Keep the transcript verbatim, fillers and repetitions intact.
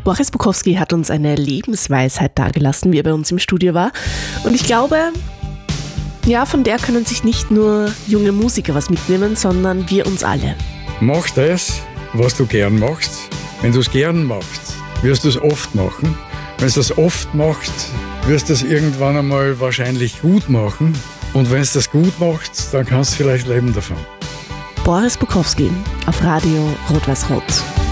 Boris Bukowski hat uns eine Lebensweisheit dargelassen, wie er bei uns im Studio war. Und ich glaube, ja, von der können sich nicht nur junge Musiker was mitnehmen, sondern wir uns alle. Mach das, was du gern machst. Wenn du es gern machst, wirst du es oft machen. Wenn du das oft machst, wirst du es irgendwann einmal wahrscheinlich gut machen. Und wenn du das gut machst, dann kannst du vielleicht leben davon. Boris Bukowski auf Radio Rot-Weiß-Rot.